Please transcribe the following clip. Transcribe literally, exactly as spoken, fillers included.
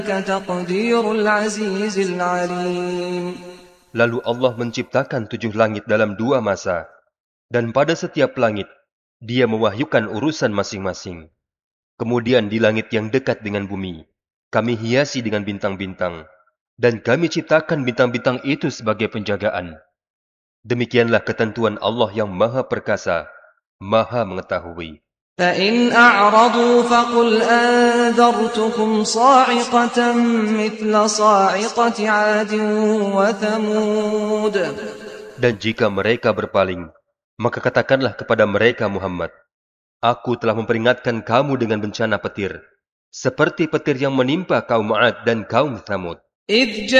تقدير العزيز العليم. Lalu Allah menciptakan tujuh langit dalam dua masa, dan pada setiap langit, Dia mewahyukan urusan masing-masing. Kemudian di langit yang dekat dengan bumi, kami hiasi dengan bintang-bintang, dan kami ciptakan bintang-bintang itu sebagai penjagaan. Demikianlah ketentuan Allah yang Maha Perkasa, Maha Mengetahui. فإن أعرضوا فقل أنذرتكم صاعقة مثل صاعقة عاد وثمود. Dan jika mereka berpaling, maka katakanlah kepada mereka Muhammad, Aku telah memperingatkan kamu dengan bencana petir, seperti petir yang menimpa kaum Ad dan kaum Thamud. إذ